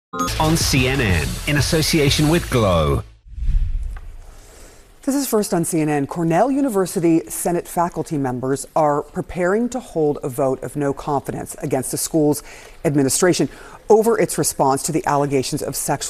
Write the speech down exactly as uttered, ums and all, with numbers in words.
On C N N, in association with Glow. This is first on C N N. Cornell University Senate faculty members are preparing to hold a vote of no confidence against the school's administration over its response to the allegations of sexual